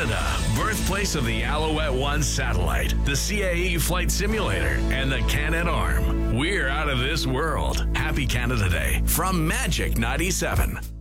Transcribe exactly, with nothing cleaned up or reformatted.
Canada, birthplace of the Alouette one satellite, the C A E flight simulator, and the Canadarm. We're out of this world. Happy Canada Day from Magic ninety-seven.